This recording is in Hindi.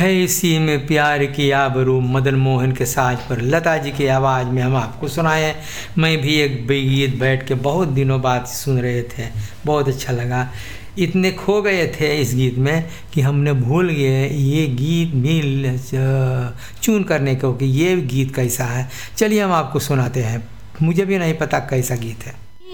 है इसी में प्यार की आबरू, मदन मोहन के साज पर लता जी की आवाज़ में हम आपको सुनाए हैं। मैं भी एक गीत बैठ के बहुत दिनों बाद सुन रहे थे, बहुत अच्छा लगा। इतने खो गए थे इस गीत में कि हमने भूल गए ये गीत भी चून करने को कि ये गीत कैसा है। चलिए हम आपको सुनाते हैं, मुझे भी नहीं पता कैसा गीत है।